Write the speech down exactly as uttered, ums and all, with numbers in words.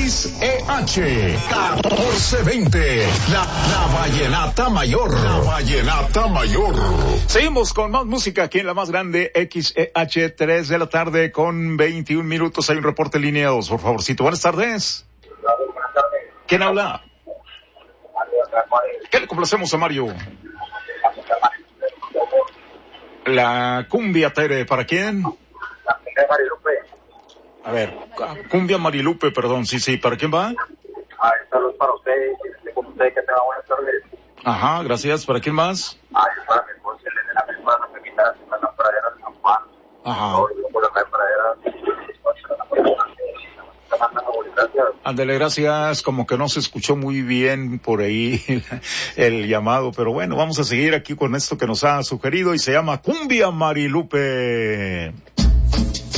X E H catorce veinte, la, la Vallenata Mayor. La Vallenata Mayor. Seguimos con más música aquí en la más grande X E H, tres de la tarde con veintiún minutos. Hay un reporte en línea dos, por favorcito. Buenas tardes. Buenas tardes. ¿Quién habla? ¿Qué le complacemos a Mario? La cumbia, Tere, ¿para quién? La cumbia de Marilupe. A ver, cumbia Marilupe, perdón, sí, sí, ¿para quién va? Ah, saludos para usted, y con usted que tenga buenas tardes. Ajá, gracias, ¿para quién más? Ah, es para mi esposa, de la misma, no me quitas, la lamparera de San Juan. Ajá. No, yo por la lamparera, Ándale, gracias, como que no se escuchó muy bien por ahí el llamado, pero bueno, vamos a seguir aquí con esto que nos ha sugerido y se llama Cumbia Marilupe.